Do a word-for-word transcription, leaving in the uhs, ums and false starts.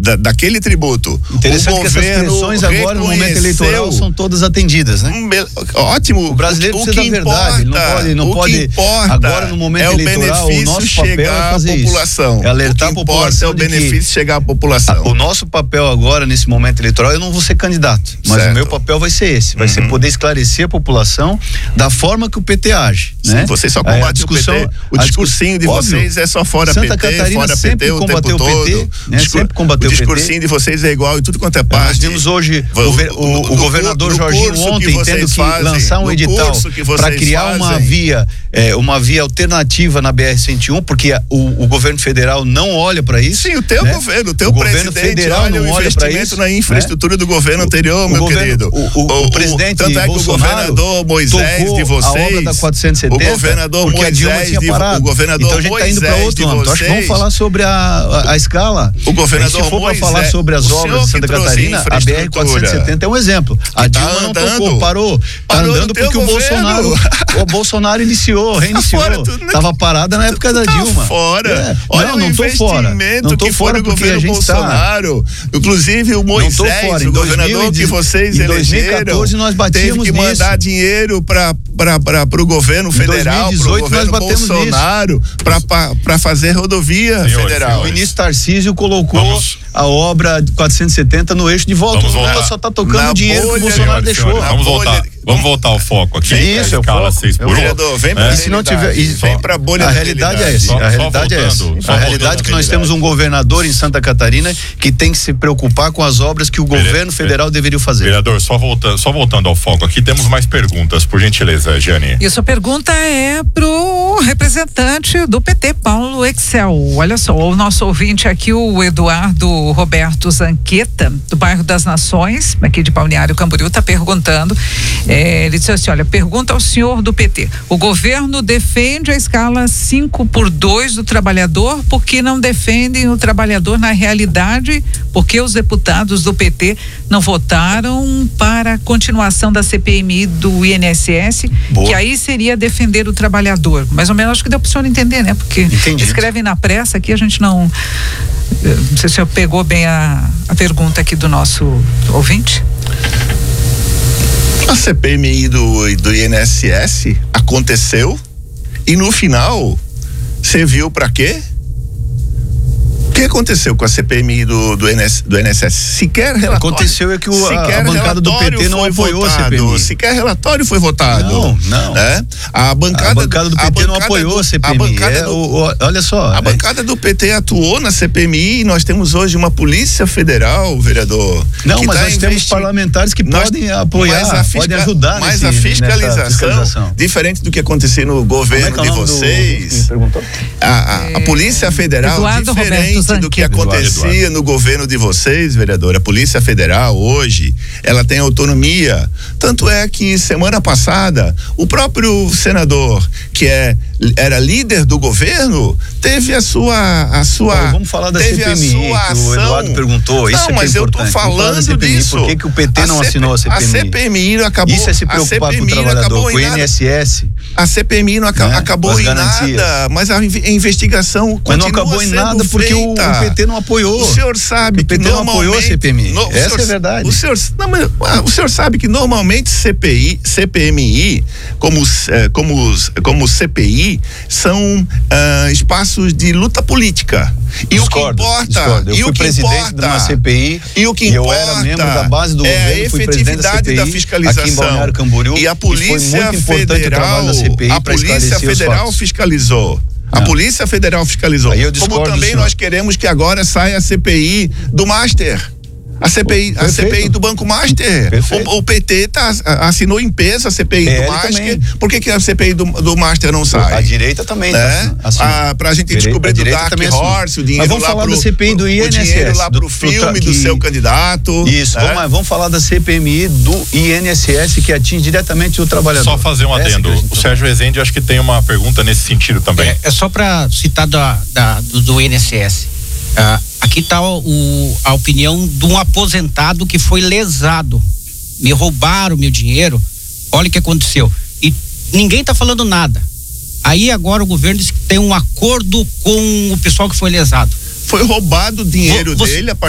da, daquele tributo. Interessante que essas pressões agora no momento eleitoral são todas atendidas, né? Um, ótimo. O brasileiro o, precisa o da verdade, ele não pode, não o pode que importa agora no momento é eleitoral o, o nosso papel chegar é fazer à população. Isso, é alertar o que a população é o benefício que chegar à população. O nosso papel agora nesse momento eleitoral, eu não vou ser candidato, mas certo. O meu papel vai ser esse, vai uhum. ser poder esclarecer a população da forma que o P T age, Sim, né? Você só combate a discussão, o P T, o discursinho de óbvio, vocês é só fora Santa P T, Catarina fora sempre P T o tempo combateu todo. O P T, né? Discur... Sempre combateu o discursinho o P T. de vocês é igual em tudo quanto é parte. Nós vimos hoje o, o, o, o governador Jorginho ontem tendo que fazem, lançar um edital para criar fazem. uma via, é, uma via alternativa na B R cento e um, porque a, o, o governo federal não olha para isso. Sim, o teu né? governo, o teu o presidente governo federal olha não o olha para isso na infraestrutura né? do governo anterior, o, meu o governo, querido. O, o, o, o presidente tanto é que Bolsonaro o governador Moisés de vocês, a obra da quatrocentos e setenta, o governador porque Moisés a Dilma tinha de, parado. o governador então a gente está indo para outro âmbito. Então acho que vamos falar sobre a, a, a escala. O governador se for para Moisés, falar sobre as obras de Santa Catarina, a B R quatrocentos e setenta é um exemplo. A Dilma tá não tocou, parou. Tá andando porque o Bolsonaro, o Bolsonaro iniciou, reiniciou. Tava parada na época da Dilma. Fora. Olha não, não tô fora. Não tô fora porque a gente Bolsonaro. Inclusive o Moisés, o governador que vocês elegeram, em dois mil e quatorze nós batíamos teve que mandar dinheiro para para o governo federal, para o governo Bolsonaro, para fazer rodovia Senhores, federal. senhores. O ministro Tarcísio colocou Vamos. a obra de quatrocentos e setenta no eixo de volta. Vamos o Lula voltar. só está tocando o dinheiro bolha, que o Bolsonaro senhores, deixou. senhores, vamos voltar. Vamos voltar ao foco aqui. Isso, é o escala foco. seis por um. Vereador, vem pra e se não tiver, e vem pra bolha a realidade é essa. Só, a realidade só é essa. voltando, A realidade é que nós temos um governador em Santa Catarina que tem que se preocupar com as obras que o Vere, governo federal deveria fazer. Vereador, só voltando, só voltando ao foco aqui, temos mais perguntas, por gentileza, Jane. Isso, a pergunta é pro representante do P T, Paulo Excel. Olha só, o nosso ouvinte aqui, o Eduardo Roberto Zanqueta, do bairro das Nações, aqui de Balneário Camboriú, está perguntando, é, ele disse assim, olha, pergunta ao senhor do P T, o governo defende a escala cinco por dois do trabalhador, por que não defendem o trabalhador na realidade? Porque os deputados do P T não votaram para a continuação da C P M I do I N S S, Boa. que aí seria defender o trabalhador. Mais ou menos, acho que deu para o senhor entender, né? Porque Entendi. escrevem na pressa aqui, a gente não... Não sei se o senhor pegou bem a, a pergunta aqui do nosso ouvinte. A C P M I do, do I N S S aconteceu e no final serviu para quê? O que aconteceu com a C P M I do, do, I N S, do I N S S? Sequer relatório. Aconteceu é que o, a, a bancada do P T não apoiou votado, a C P M I. Sequer relatório foi votado. Não, não. Né? A, bancada, a bancada do P T a não apoiou do, a C P M I. A é, do, o, o, olha só. A é. bancada do P T atuou na C P M I e nós temos hoje uma Polícia Federal, vereador. Não, mas tá nós temos parlamentares que nós, podem apoiar, fisca, podem ajudar Mas nesse, a fiscalização, fiscalização, diferente do que acontecia no governo é de vocês, do, do, a, a, a Polícia Federal, Eduardo diferente do que acontecia Eduardo. no governo de vocês, vereador, a Polícia Federal hoje, ela tem autonomia. Tanto é que semana passada, o próprio senador, que é, era líder do governo, teve a sua a sua Olha, vamos falar da teve C P M I, a sua que ação. o Eduardo perguntou. Isso Não, é mas é eu tô falando C P M I, disso. Por que, que o P T não a assinou a C P M I? A C P M I acabou. Isso é se preocupar com o trabalhador, com o I N S S. A C P M I não aca, né? acabou em nada, mas a investigação mas não acabou em nada porque o, o P T não apoiou. O senhor sabe o P T que não apoiou a C P M I. No, Essa senhor, é a verdade. O senhor, não, mas, o senhor sabe que normalmente C P I, C P M I, como como como C P I, são uh, espaços de luta política. E discordo, o que importa, discordo. Eu e fui o que presidente importa, de uma C P I e o que e eu importa era membro da base do é governo, fui presidente da C P I da fiscalização aqui em Balneário Camboriú, e a Polícia e foi muito importante Federal, o trabalho da C P I a Polícia Federal fiscalizou. A não. Polícia Federal fiscalizou. Como também nós queremos que agora saia a C P I do Master. A C P I, a C P I do Banco Master. O, o P T tá, assinou em peso a C P I é, do Master. Por que, que a C P I do, do Master não sai? A direita também. É? Tá, pra gente direita, descobrir do Dark Horse, o dinheiro vamos lá falar pro, da C P I do I N S S. O dinheiro lá pro filme do, do seu candidato. Isso, é? vamos, vamos falar da C P M I do I N S S que atinge diretamente o trabalhador. Só fazer um adendo. O Sérgio Rezende acho que tem uma pergunta nesse sentido também. É, é só para citar da, da, do, do I N S S. Uh, aqui está a opinião de um aposentado que foi lesado. Me roubaram meu dinheiro. Olha o que aconteceu. E ninguém está falando nada. Aí agora o governo diz que tem um acordo com o pessoal que foi lesado. Foi roubado o dinheiro Você, dele a